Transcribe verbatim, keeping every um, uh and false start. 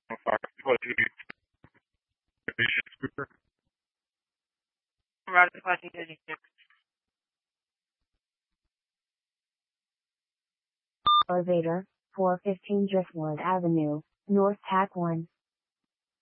Route twenty thirty-six. Elevator, four fifteen Driftwood Avenue, North Tack one.